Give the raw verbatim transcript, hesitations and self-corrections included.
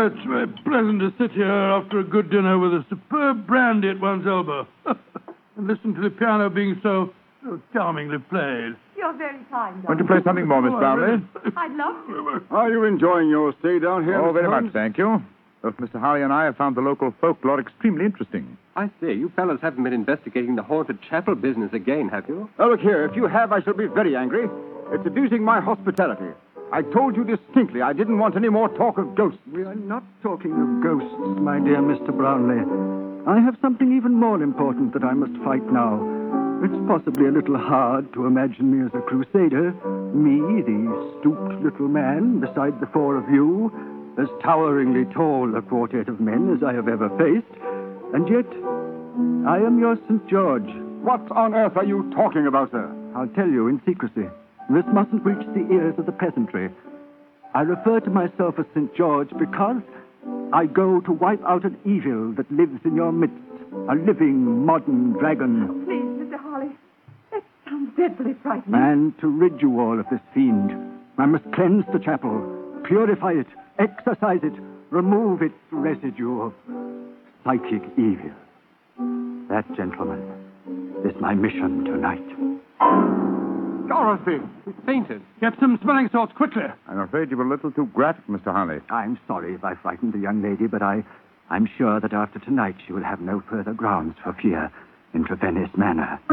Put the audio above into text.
Oh, it's very pleasant to sit here after a good dinner with a superb brandy at one's elbow. And listen to the piano being so, so charmingly played. You're very kind, Want to play something more, Miss Oh, I Brownlee? really- I'd love to. Are you enjoying your stay down here? Oh, Mister very Holmes? much, thank you. Both Mister Holly and I have found the local folklore extremely interesting. I say, you fellows haven't been investigating the haunted chapel business again, have you? Now, look here. If you have, I shall be very angry. It's abusing my hospitality. I told you distinctly I didn't want any more talk of ghosts. We are not talking of ghosts, my dear Mister Brownlee. I have something even more important that I must fight now. It's possibly a little hard to imagine me as a crusader. Me, the stooped little man, beside the four of you, as toweringly tall a quartet of men as I have ever faced. And yet, I am your Saint George. What on earth are you talking about, sir? I'll tell you in secrecy. This mustn't reach the ears of the peasantry. I refer to myself as Saint George because I go to wipe out an evil that lives in your midst. A living, modern dragon. Please, Mister Holly. That sounds dreadfully frightening. And to rid you all of this fiend, I must cleanse the chapel, purify it, exorcise it, remove its residue of psychic evil. That, gentlemen, is my mission tonight. Dorothy! He fainted. Get some smelling salts quickly. I'm afraid you were a little too graphic, Mister Holly. I'm sorry if I frightened the young lady, but I, I'm sure that after tonight she will have no further grounds for fear in Trevennis Manor.